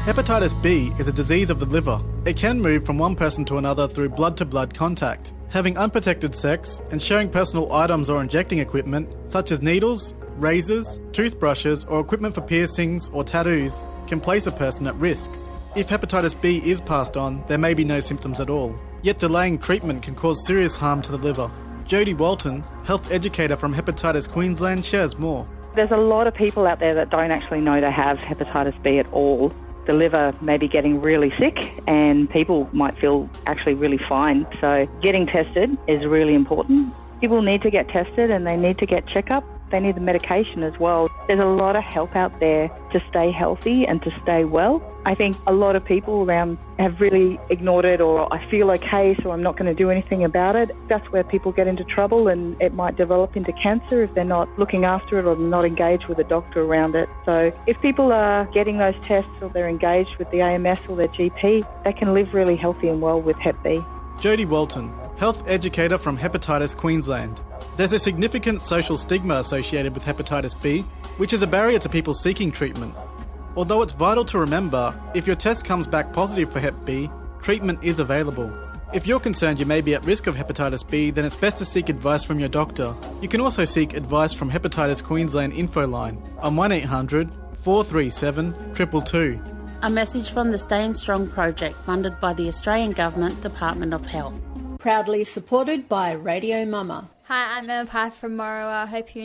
Hepatitis B is a disease of the liver. It can move from one person to another through blood-to-blood contact. Having unprotected sex and sharing personal items or injecting equipment, such as needles, razors, toothbrushes, or equipment for piercings or tattoos, can place a person at risk. If hepatitis B is passed on, there may be no symptoms at all. Yet delaying treatment can cause serious harm to the liver. Jodie Walton, health educator from Hepatitis Queensland, shares more. There's a lot of people out there that don't actually know they have hepatitis B at all. The liver may be getting really sick and people might feel actually really fine. So getting tested is really important. People need to get tested and they need to get checkup. They need the medication as well. There's a lot of help out there to stay healthy and to stay well. I think a lot of people around have really ignored it, or I feel okay, so I'm not going to do anything about it. That's where people get into trouble, and it might develop into cancer if they're not looking after it or not engaged with a doctor around it. So if people are getting those tests or they're engaged with the AMS or their GP, they can live really healthy and well with Hep B. Jodie Walton, health educator from Hepatitis Queensland. There's a significant social stigma associated with hepatitis B, which is a barrier to people seeking treatment. Although it's vital to remember, if your test comes back positive for Hep B, treatment is available. If you're concerned you may be at risk of hepatitis B, then it's best to seek advice from your doctor. You can also seek advice from Hepatitis Queensland info line on 1800 437 222. A message from the Staying Strong project funded by the Australian Government Department of Health. Proudly supported by Radio Mama. Hi, I'm Emma Pye from Morowa. Hope you